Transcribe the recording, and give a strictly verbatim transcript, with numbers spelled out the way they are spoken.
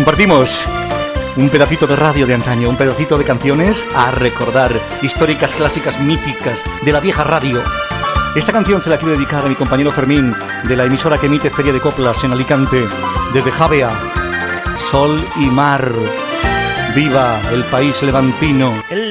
compartimos un pedacito de radio de antaño, un pedacito de canciones a recordar, históricas, clásicas, míticas, de la vieja radio. Esta canción se la quiero dedicar a mi compañero Fermín, de la emisora que emite Feria de Coplas en Alicante, desde Javea. Sol y mar, viva el país levantino.